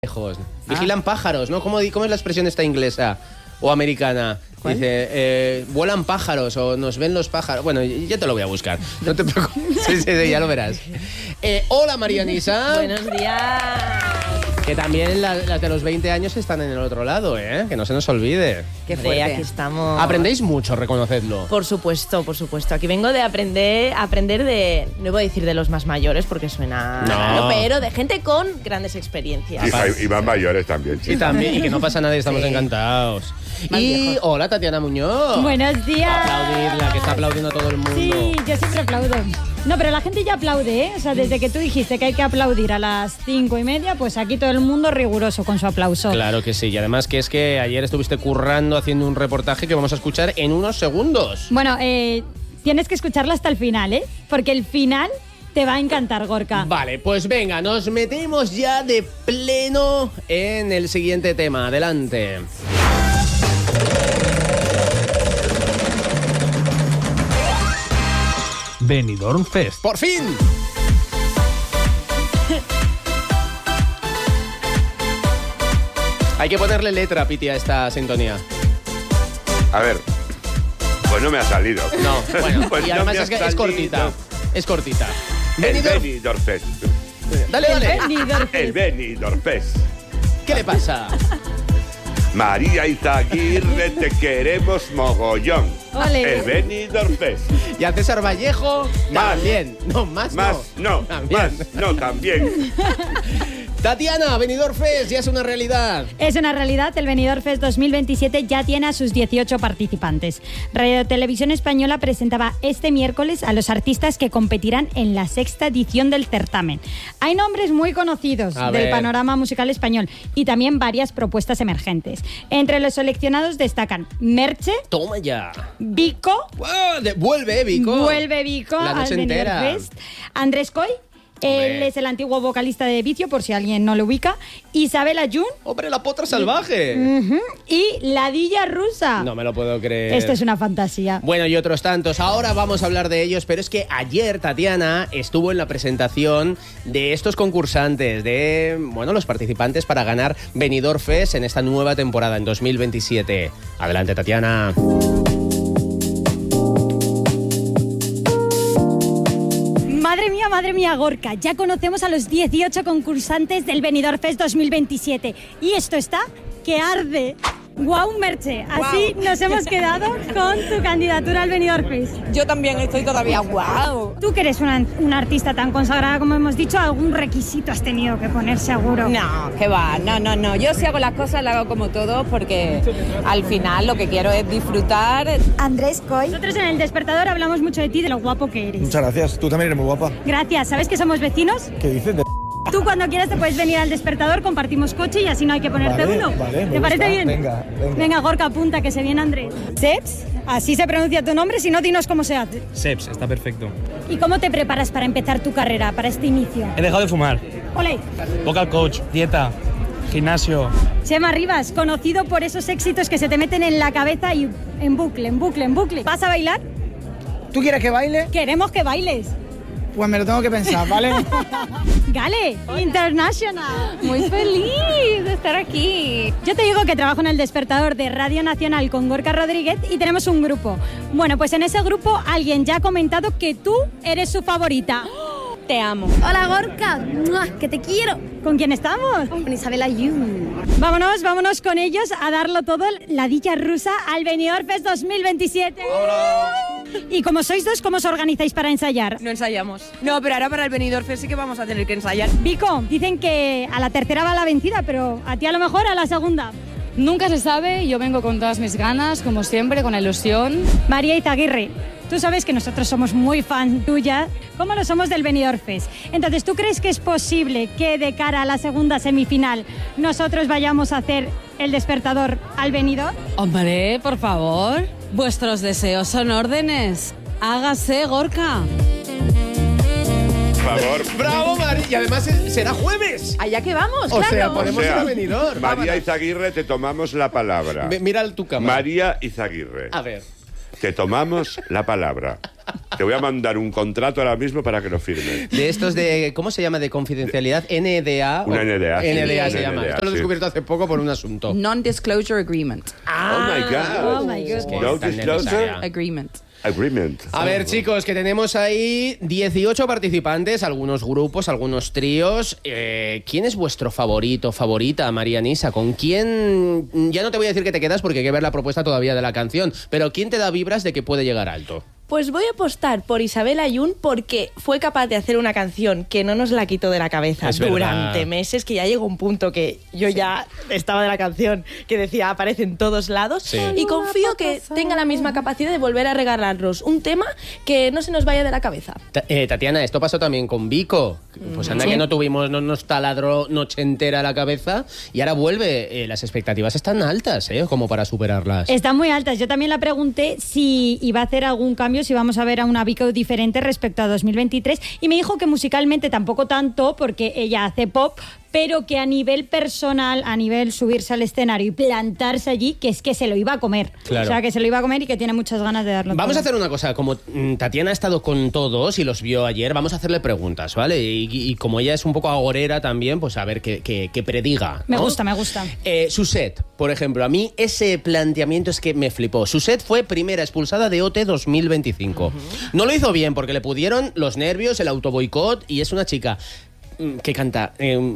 lejos. Vigilan pájaros, ¿no? ¿Cómo es la expresión esta inglesa o americana? ¿Cuál? Dice, vuelan pájaros o nos ven los pájaros. Bueno, ya te lo voy a buscar. No te preocupes. Sí, ya lo verás. Hola, Marianisa. Buenos días. Que también las de los 20 años están en el otro lado, ¿eh? Que no se nos olvide. Qué fuerte. Aquí estamos. Aprendéis mucho, reconocedlo. Por supuesto, por supuesto. Aquí vengo de aprender de, no voy a decir de los más mayores porque suena raro, pero de gente con grandes experiencias. Y más mayores también, sí. Y también, y que no pasa nada y estamos encantados. Y hola, Tatiana Muñoz. Buenos días. Aplaudirla, que está aplaudiendo a todo el mundo. Sí, yo siempre aplaudo. No, pero la gente ya aplaude, ¿eh? O sea, desde que tú dijiste que hay que aplaudir a las 5:30, pues aquí todo el mundo riguroso con su aplauso. Claro que sí, y además que es que ayer estuviste currando haciendo un reportaje que vamos a escuchar en unos segundos. Bueno, tienes que escucharlo hasta el final, ¿eh? Porque el final te va a encantar, Gorka. Vale, pues venga, nos metemos ya de pleno en el siguiente tema. Adelante. Benidorm Fest. ¡Por fin! Hay que ponerle letra, Piti, a esta sintonía. A ver, pues no me ha salido. No, bueno, Pues y no además me ha es que es salido. cortita. Es cortita. El Benidorm. Benidorm Fest. Dale. El Benidorm Fest. ¿Qué le pasa? María Izaguirre, te queremos mogollón. Ole. El Benidorm Fest. Y a César Vallejo Más. también. No, más no. También. Más no, también. Tatiana, Benidorm Fest ya es una realidad. Es una realidad, el Benidorm Fest 2027 ya tiene a sus 18 participantes. Radio Televisión Española presentaba este miércoles a los artistas que competirán en la 6ª edición del certamen. Hay nombres muy conocidos del panorama musical español y también varias propuestas emergentes. Entre los seleccionados destacan Merche, Toma ya. Vico, Vuelve, Vico. vuelve Vico La al noche Benidorm entera. Fest, Andrés Coy. Él es el antiguo vocalista de Vicio, por si alguien no lo ubica. Isabel Ayun. ¡Hombre, la potra salvaje! Y Ladilla Rusa. No me lo puedo creer. Esto es una fantasía. Bueno, y otros tantos. Ahora vamos a hablar de ellos, pero es que ayer Tatiana estuvo en la presentación de estos concursantes, de, bueno, los participantes para ganar Benidorm Fest en esta nueva temporada, en 2027. Adelante, Tatiana. Madre mía, Gorka, ya conocemos a los 18 concursantes del Benidorm Fest 2027. Y esto está que arde. ¡Guau, Merche! Así nos hemos quedado con tu candidatura al Benidorm Fest. Yo también estoy todavía guau. Tú que eres una artista tan consagrada como hemos dicho, algún requisito has tenido que poner seguro. No, que va, no. Yo si hago las cosas las hago como todos porque al final lo que quiero es disfrutar. Andrés Coy. Nosotros en El Despertador hablamos mucho de ti, de lo guapo que eres. Muchas gracias, tú también eres muy guapa. Gracias. ¿Sabes que somos vecinos? ¿Qué dices? Tú cuando quieras te puedes venir al Despertador, compartimos coche y así no hay que ponerte uno. Vale, ¿Te parece bien? Venga. Venga, Gorka, apunta, que se viene Andrés. Seps, así se pronuncia tu nombre, si no, dinos cómo se hace. Seps, está perfecto. ¿Y cómo te preparas para empezar tu carrera, para este inicio? He dejado de fumar. Ole. Vocal coach, dieta, gimnasio. Chema Rivas, conocido por esos éxitos que se te meten en la cabeza y en bucle. ¿Vas a bailar? ¿Tú quieres que baile? Queremos que bailes. Pues me lo tengo que pensar, ¿vale? Gale, International. Muy feliz de estar aquí. Yo te digo que trabajo en El Despertador de Radio Nacional con Gorka Rodríguez y tenemos un grupo. Bueno, pues en ese grupo alguien ya ha comentado que tú eres su favorita. Te amo. Hola, Gorka, que te quiero. ¿Con quién estamos? Con Isabel Ayun. Vámonos con ellos a darlo todo, Ladilla Rusa, al Benidorm Fest 2027. Y como sois dos, ¿cómo os organizáis para ensayar? No ensayamos. No, pero ahora para el Benidorm Fest sí que vamos a tener que ensayar. Vico, dicen que a la tercera va la vencida, pero a ti a lo mejor a la segunda. Nunca se sabe, yo vengo con todas mis ganas, como siempre, con ilusión. María Izaguirre, tú sabes que nosotros somos muy fan tuya, como lo somos del Benidorm Fest. Entonces, ¿tú crees que es posible que de cara a la segunda semifinal nosotros vayamos a hacer El Despertador al Benidorm? Hombre, por favor, vuestros deseos son órdenes. Hágase, Gorka. Por favor. ¡Bravo, María! Y además será jueves. Allá que vamos, O claro. sea, podemos ir a Benidorm. María Izaguirre, te tomamos la palabra. Mira tu cámara. María Izaguirre. A ver. Te tomamos la palabra. Te voy a mandar un contrato ahora mismo para que lo firmes. De estos de, ¿cómo se llama? De confidencialidad, NDA. Una NDA. NDA sí, se llama. NDA, Esto lo he sí. descubierto hace poco por un asunto. Non-disclosure agreement. Oh my God. Oh my God. Es que No es tan disclosure. necesaria. Agreement. Agreement. A ver, chicos, que tenemos ahí 18 participantes, algunos grupos, algunos tríos. ¿Quién es vuestro favorito, favorita, María Nisa? ¿Con quién? Ya no te voy a decir que te quedas porque hay que ver la propuesta todavía de la canción, pero ¿quién te da vibras de que puede llegar alto? Pues voy a apostar por Isabel Ayun porque fue capaz de hacer una canción que no nos la quitó de la cabeza Es verdad. durante meses, que ya llegó un punto que yo ya estaba de la canción que decía aparece en todos lados, Sí. y confío que tenga la misma capacidad de volver a regalarnos un tema que no se nos vaya de la cabeza. Tatiana, esto pasó también con Vico. Pues anda que no tuvimos, no nos taladró noche entera la cabeza y ahora vuelve. Las expectativas están altas, como para superarlas. Están muy altas. Yo también la pregunté si iba a hacer algún cambio, si vamos a ver a una Vico diferente respecto a 2023, y me dijo que musicalmente tampoco tanto, porque ella hace pop, pero que a nivel personal, a nivel subirse al escenario y plantarse allí, que es que se lo iba a comer. Claro. O sea, que se lo iba a comer y que tiene muchas ganas de darlo Vamos todo. a hacer una cosa, como Tatiana ha estado con todos y los vio ayer, vamos a hacerle preguntas, ¿vale? Y como ella es un poco agorera también, pues a ver qué prediga. Me ¿no? gusta, me gusta. Suset, por ejemplo, a mí ese planteamiento es que me flipó. Suset fue primera expulsada de OT 2025. No lo hizo bien porque le pudieron los nervios, el autoboicot, y es una chica que canta,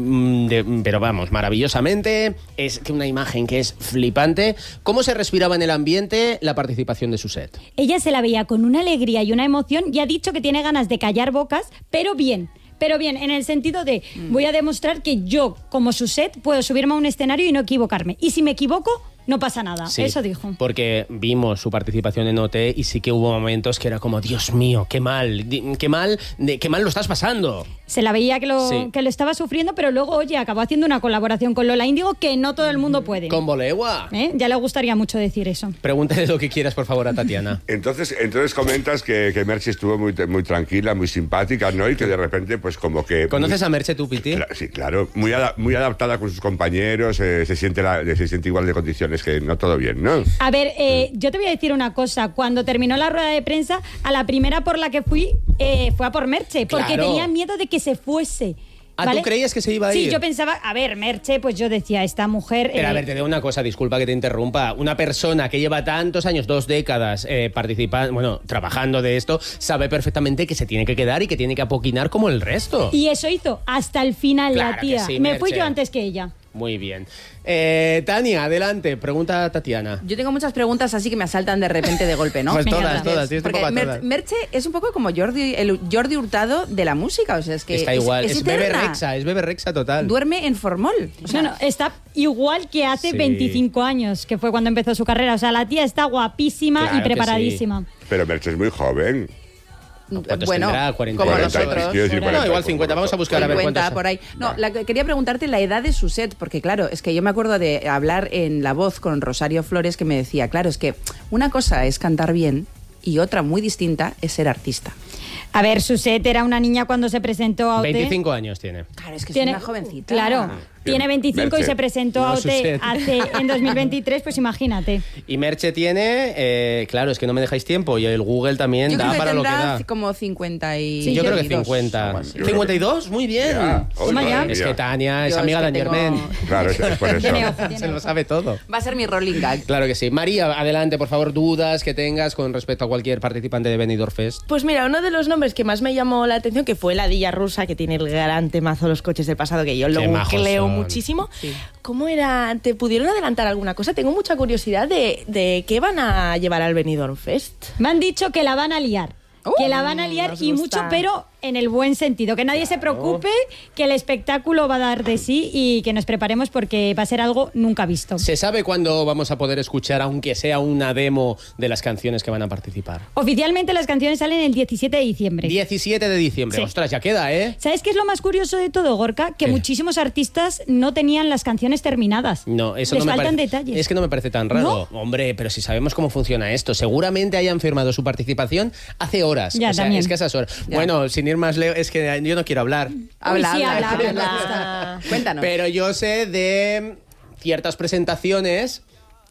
pero vamos, maravillosamente. Es que una imagen que es flipante. ¿Cómo se respiraba en el ambiente la participación de Suset? Ella se la veía con una alegría y una emoción y ha dicho que tiene ganas de callar bocas, pero bien. Pero bien, en el sentido de voy a demostrar que yo, como Suset, puedo subirme a un escenario y no equivocarme. Y si me equivoco, no pasa nada. Sí, Eso dijo. Porque vimos su participación en OT y sí que hubo momentos que era como, Dios mío, qué mal lo estás pasando. Se la veía que lo estaba sufriendo, pero luego, oye, acabó haciendo una colaboración con Lola Índigo que no todo el mundo puede. Con Bolegua. Ya le gustaría mucho decir eso. Pregúntale lo que quieras, por favor, a Tatiana. Entonces comentas que Merche estuvo muy tranquila, muy simpática, ¿no? Y que de repente, pues como que... ¿Conoces a Merche tú, Piti? Sí, claro. Muy adaptada con sus compañeros, se siente igual de condiciones, que no todo bien, ¿no? A ver, yo te voy a decir una cosa. Cuando terminó la rueda de prensa, a la primera por la que fui fue a por Merche, porque Claro. tenía miedo de que se fuese. Ah, ¿vale? ¿tú creías que se iba a ir? Sí, yo pensaba, a ver, Merche, pues yo decía, esta mujer... Pero a ver, te digo una cosa, disculpa que te interrumpa. Una persona que lleva tantos años, 2 décadas, trabajando de esto, sabe perfectamente que se tiene que quedar y que tiene que apoquinar como el resto. Y eso hizo hasta el final Claro la que tía. sí, Me fui Merche. yo antes que ella. Muy bien. Tania, adelante, pregunta a Tatiana. Yo tengo muchas preguntas así que me asaltan de repente de golpe, ¿no? Pues Venga, todas, dale. todas, tienes tiempo Porque para todas. Merche es un poco como el Jordi Hurtado de la música, o sea, es que Está igual, es Bebe eterna. Rexa, es Bebe Rexa total. Duerme en formol. O sea, No, está igual que hace Sí. 25 años, que fue cuando empezó su carrera. O sea, la tía está guapísima Claro y que preparadísima. Pero Merche es muy joven. ¿Cuántos bueno, tendrá? 40 como 40, nosotros. quiero decir, No, 40, igual 50, vamos a buscar a ver 50 cuántos. por ahí. No, quería preguntarte la edad de Suset, porque claro, es que yo me acuerdo de hablar en La Voz con Rosario Flores, que me decía, claro, es que una cosa es cantar bien y otra muy distinta es ser artista. A ver, Suset era una niña cuando se presentó a OT. 25 años tiene. Claro, es que Tiene, es una jovencita. Claro, tiene 25 y Merche. se presentó a No, OT Suset. en 2023, pues imagínate. Y Merche tiene, claro, es que no me dejáis tiempo, y el Google también Yo creo da que para lo que tendrá da. como 50 y... Sí, Yo creo que 52. 50. Yo creo que- 52, muy bien. Ya. Toma ya. Es que Tania es Yo amiga es de que Angermen. tengo- Claro, es por eso. Tiene ojo, tiene Se lo ojo. sabe todo. Va a ser mi rolling gag. Claro que sí. María, adelante, por favor, dudas que tengas con respecto a cualquier participante de Benidorm Fest. Pues mira, uno de los nombres que más me llamó la atención, que fue la Dilla Rusa, que tiene el gran temazo Los coches del pasado, que yo lo Qué majos googleo son. muchísimo. Sí. ¿Cómo era? ¿Te pudieron adelantar alguna cosa? Tengo mucha curiosidad de qué van a llevar al Benidorm Fest. Me han dicho que la van a liar. Que la van a liar nos y gusta. mucho, pero en el buen sentido. Que nadie se preocupe, que el espectáculo va a dar de sí y que nos preparemos porque va a ser algo nunca visto. ¿Se sabe cuándo vamos a poder escuchar, aunque sea una demo, de las canciones que van a participar? Oficialmente las canciones salen el 17 de diciembre. 17 de diciembre. Sí. Ostras, ya queda, ¿eh? ¿Sabes qué es lo más curioso de todo, Gorka? Que ¿Qué? muchísimos artistas no tenían las canciones terminadas. No, eso Les no me faltan parece. detalles. Es que no me parece tan raro. Hombre, pero si sabemos cómo funciona esto, seguramente hayan firmado su participación hace horas. Ya, o sea, también. es que esas horas. Ya. Bueno, sin ir más lejos, es que yo no quiero hablar. Habla, sí, habla, habla, habla. habla. Cuéntanos. Pero yo sé de ciertas presentaciones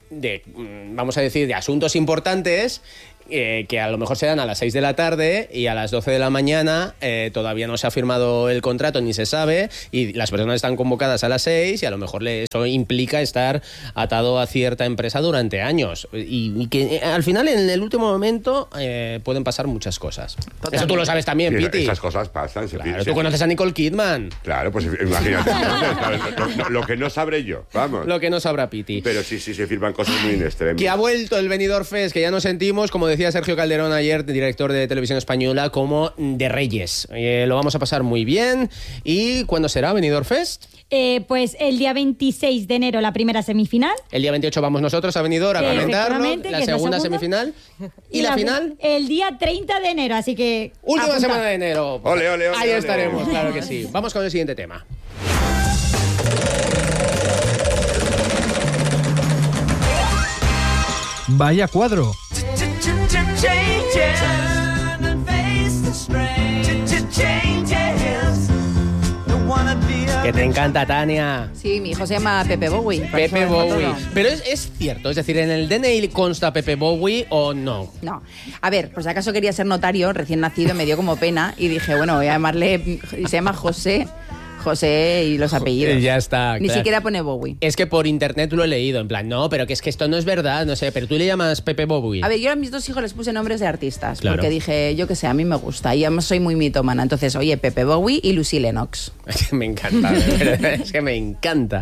vamos a decir, de asuntos importantes que a lo mejor se dan a las 6 de la tarde y a las 12 de la mañana todavía no se ha firmado el contrato ni se sabe y las personas están convocadas a las 6 y a lo mejor eso implica estar atado a cierta empresa durante años y que al final en el último momento pueden pasar muchas cosas. Totalmente. Eso tú lo sabes también, Piti. Esas cosas pasan. Claro, tú conoces a Nicole Kidman. Claro, pues imagínate. lo que no sabré yo, vamos. Lo que no sabrá Piti. Pero sí se firman cosas muy extremas. Que ha vuelto el Benidorm Fest, que ya nos sentimos, como decía Sergio Calderón ayer, director de Televisión Española, como de Reyes. Lo vamos a pasar muy bien. ¿Y cuándo será Benidorm Fest? Pues el día 26 de enero la primera semifinal. El día 28 vamos nosotros a Benidorm a comentarlo. La segunda semifinal. ¿Y la final? El día 30 de enero, así que... Última semana de enero. Ole, ole, ole, ahí ole. estaremos, claro que sí. Vamos con el siguiente tema. Vaya cuadro. Que te encanta, Tania. Sí, mi hijo se llama Pepe Bowie. por Pepe eso es Bowie. todo. Pero es cierto, es decir, ¿en el DNI consta Pepe Bowie o no? No. A ver, por si acaso quería ser notario, recién nacido, me dio como pena y dije, bueno, voy a llamarle... Se llama José y los apellidos. Ya está. Ni claro. siquiera pone Bowie. Es que por internet lo he leído, en plan, no, pero que es que esto no es verdad, no sé, pero tú le llamas Pepe Bowie. A ver, yo a mis dos hijos les puse nombres de artistas, Claro. porque dije, yo qué sé, a mí me gusta, y además soy muy mitómana, entonces, oye, Pepe Bowie y Lucy Lennox. Es que me encanta, de verdad, es que me encanta.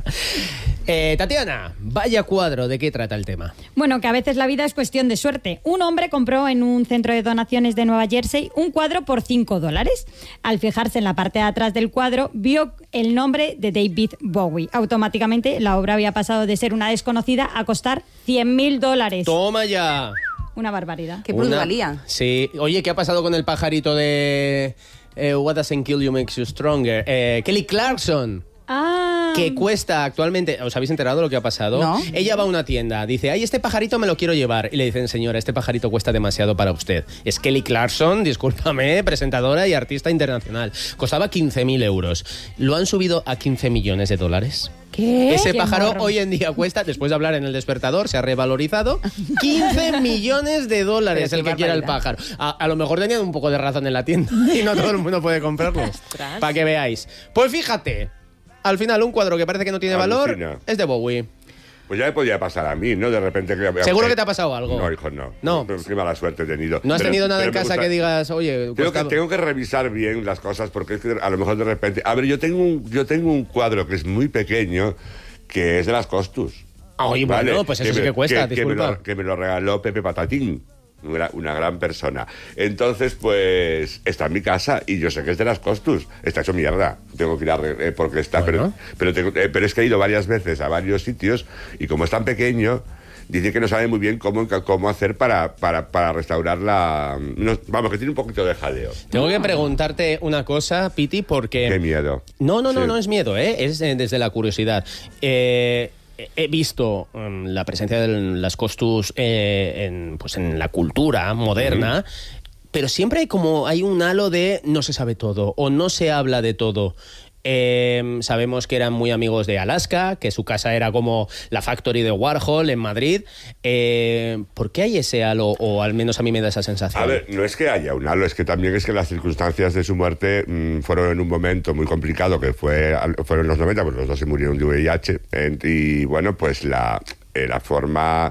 Tatiana, vaya cuadro, ¿de qué trata el tema? Bueno, que a veces la vida es cuestión de suerte. Un hombre compró en un centro de donaciones de Nueva Jersey un cuadro por $5. Al fijarse en la parte de atrás del cuadro, vio el nombre de David Bowie. Automáticamente, la obra había pasado de ser una desconocida a costar $100.000. ¡Toma ya! Una barbaridad. ¿Qué plusvalía? Sí. Oye, ¿qué ha pasado con el pajarito de What Doesn't Kill You Makes You Stronger? Kelly Clarkson. Ah. Que cuesta actualmente, ¿os habéis enterado de lo que ha pasado? No. Ella va a una tienda, dice, ay, este pajarito me lo quiero llevar. Y le dicen, señora, este pajarito cuesta demasiado para usted. Es Kelly Clarkson, discúlpame, presentadora y artista internacional. Costaba 15.000 euros. Lo han subido a $15 millones. ¿Qué? Ese Qué pájaro morro. hoy en día cuesta, después de hablar en El Despertador, se ha revalorizado $15 millones Pero el qué que quiera el barbaridad. pájaro. A lo mejor tenían un poco de razón en la tienda y no todo el mundo puede comprarlo. Ostras. Para que veáis. Pues fíjate, al final un cuadro que parece que no tiene valor Alucina. es de Bowie. Pues ya me podía pasar a mí, ¿no? De repente... ¿Seguro que te ha pasado algo? No, hijo, no. No. Pero qué mala suerte he tenido. ¿No has Pero- tenido nada pero en me casa gusta- que digas, oye, Tengo que revisar bien las cosas porque es que a lo mejor de repente... A ver, yo tengo un cuadro que es muy pequeño que es de las Costus. Ay, bueno, pues eso sí que cuesta, disculpa. Que me lo regaló Pepe Patatín. Una gran persona. Entonces, pues, está en mi casa y yo sé que es de las Costus. Está hecho mierda. Tengo que ir a porque está... Bueno. Pero es que he ido varias veces a varios sitios y como es tan pequeño... Dice que no sabe muy bien cómo hacer para restaurar la... vamos, que tiene un poquito de jadeo. Tengo que preguntarte una cosa, Piti, porque... Qué miedo. No Sí. es miedo, es desde la curiosidad. He visto la presencia de las Costus en la cultura moderna, pero siempre hay un halo de no se sabe todo o no se habla de todo. Sabemos que eran muy amigos de Alaska, que su casa era como la Factory de Warhol en Madrid. ¿Por qué hay ese halo? O al menos a mí me da esa sensación. A ver, no es que haya un halo, es que también es que las circunstancias de su muerte fueron en un momento muy complicado, que fueron en los 90, pues los dos se murieron de VIH. Y bueno, pues la forma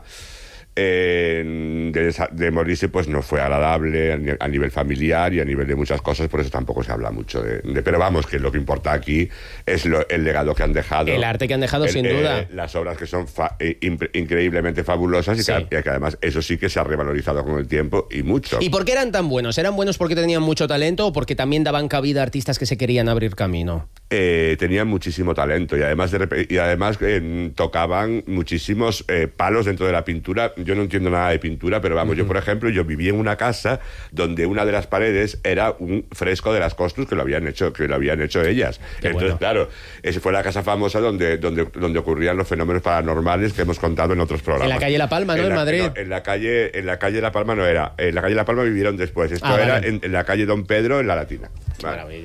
de morirse pues no fue agradable a nivel familiar y a nivel de muchas cosas, por eso tampoco se habla mucho pero vamos, que lo que importa aquí es el legado que han dejado, el arte que han dejado, sin duda, las obras que son increíblemente fabulosas y Sí. que además eso sí que se ha revalorizado con el tiempo y mucho. ¿Y por qué eran tan buenos? ¿Eran buenos porque tenían mucho talento o porque también daban cabida a artistas que se querían abrir camino? Tenían muchísimo talento y además tocaban muchísimos palos dentro de la pintura. Yo no entiendo nada de pintura, pero vamos, yo por ejemplo, yo viví en una casa donde una de las paredes era un fresco de las Costus que lo habían hecho ellas. Qué Entonces, bueno. claro, esa fue la casa famosa donde ocurrían los fenómenos paranormales que hemos contado en otros programas. En la calle La Palma, ¿no? En Madrid. No, en la calle La Palma no era. En la calle La Palma vivieron después. Esto era vale. en la calle Don Pedro, en La Latina. Qué Vale. maravilla.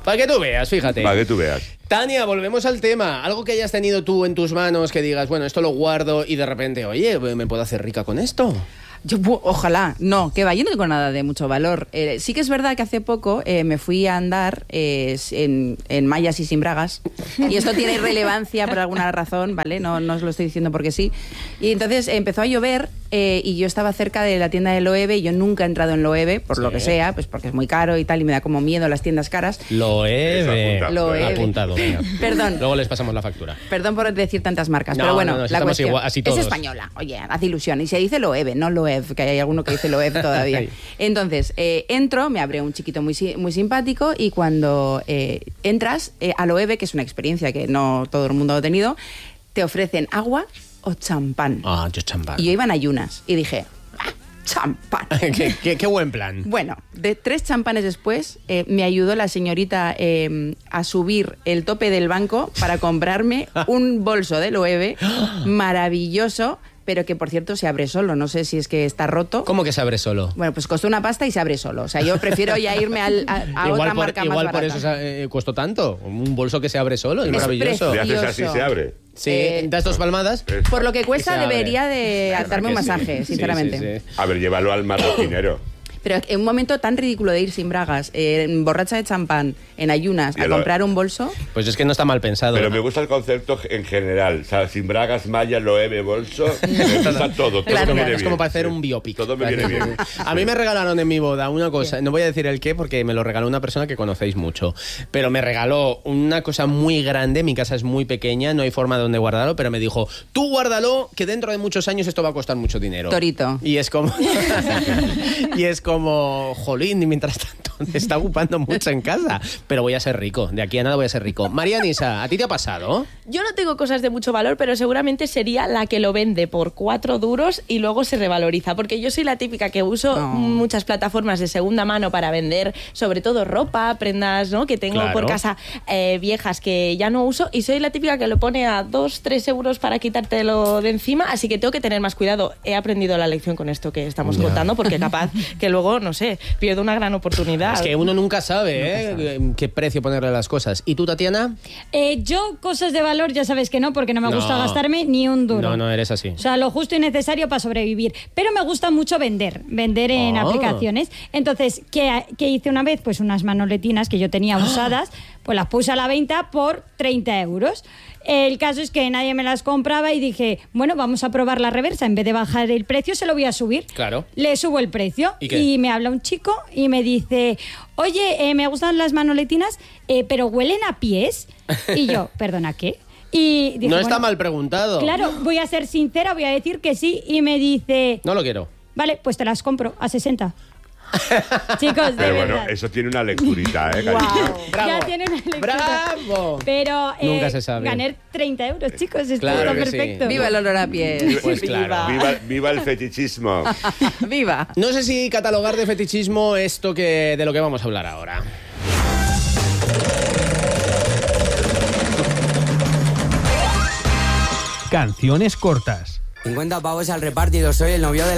Para que tú veas, fíjate. Para que tú veas. Tania, volvemos al tema. Algo que hayas tenido tú en tus manos que digas, bueno, esto lo guardo y de repente, oye, ¿me puedo hacer rica con esto? Ojalá, no, que va, yo no tengo nada de mucho valor. Sí que es verdad que hace poco me fui a andar en mallas y sin bragas, y esto tiene relevancia por alguna razón, ¿vale? No os lo estoy diciendo porque sí. Y entonces empezó a llover y yo estaba cerca de la tienda de Loewe, y yo nunca he entrado en Loewe, por lo que sea, pues porque es muy caro y tal, y me da como miedo las tiendas caras. Loewe. Apuntado, venga. Perdón. Luego les pasamos la factura. Perdón por decir tantas marcas, No, pero bueno, no, si la cuestión igual, así todos. es española. Oye, hace ilusión. Y se dice Loewe, no Loew, que hay alguno que dice Loew todavía. Entonces, entro, me abre un chiquito muy simpático, y cuando entras a Loewe, que es una experiencia que no todo el mundo ha tenido, te ofrecen agua o champán. Ah, yo champán. Y yo iba en ayunas y dije, champán. qué buen plan. Bueno, de 3 champanes después, me ayudó la señorita a subir el tope del banco para comprarme un bolso de Loewe maravilloso, pero que, por cierto, se abre solo. No sé si es que está roto. ¿Cómo que se abre solo? Bueno, pues costó una pasta y se abre solo. O sea, yo prefiero ya irme a otra marca más igual barata. por eso costó tanto. Un bolso que se abre solo, es maravilloso. precioso. Le haces así, se abre. Sí, das 2 palmadas. Por lo que cuesta, Y se abre. debería de darme un masaje, sinceramente. Sí. A ver, llévalo al marroquinero. Pero en un momento tan ridículo de ir sin bragas, borracha de champán, en ayunas, a comprar un bolso. Pues es que no está mal pensado. Pero me gusta el concepto en general. O sea, sin bragas, malla, Loewe, bolso. Me gusta todo. Claro. Todo me viene Es bien. como para hacer un biopic. Todo me viene bien. A mí me regalaron en mi boda una cosa, no voy a decir el qué porque me lo regaló una persona que conocéis mucho, pero me regaló una cosa muy grande, mi casa es muy pequeña, no hay forma de donde guardarlo, pero me dijo, tú guárdalo, que dentro de muchos años esto va a costar mucho dinero. Torito. Y es como... jolín, y mientras tanto está ocupando mucho en casa, pero voy a ser rico, de aquí a nada voy a ser rico. María Nisa, ¿a ti te ha pasado? Yo no tengo cosas de mucho valor, pero seguramente sería la que lo vende por 4 duros y luego se revaloriza, porque yo soy la típica que uso muchas plataformas de segunda mano para vender, sobre todo ropa, prendas, ¿no?, que tengo por casa viejas que ya no uso, y soy la típica que lo pone a 2-3 euros para quitártelo de encima, así que tengo que tener más cuidado. He aprendido la lección con esto que estamos contando, porque capaz que luego, no sé, pierdo una gran oportunidad. Es que uno nunca sabe, qué precio ponerle a las cosas. ¿Y tú, Tatiana? Yo, cosas de valor, ya sabes que no, porque no me gusta gastarme ni un duro. No, eres así. O sea, lo justo y necesario para sobrevivir. Pero me gusta mucho vender en aplicaciones. Entonces, ¿qué hice una vez? Pues unas manoletinas que yo tenía usadas, pues las puse a la venta por 30 euros. El caso es que nadie me las compraba y dije, bueno, vamos a probar la reversa. En vez de bajar el precio, se lo voy a subir. Claro. Le subo el precio. ¿Y qué? Y me habla un chico y me dice, oye, me gustan las manoletinas, pero huelen a pies. Y yo, ¿perdona, qué? Y dije, No está mal preguntado. Claro, voy a ser sincera, voy a decir que sí. Y me dice, No lo quiero. vale, pues te las compro a 60. Chicos, de Pero bueno, verdad. eso tiene una lecturita, cariño. Bravo. Ya tiene una lectura. ¡Bravo! Pero Nunca se sabe. gané 30 euros, chicos. Esto Claro está que sí. perfecto. Viva el olor a piel. Pues claro. Viva el fetichismo. Viva. No sé si catalogar de fetichismo esto de lo que vamos a hablar ahora. Canciones cortas. 50 pavos al repartido, soy el novio de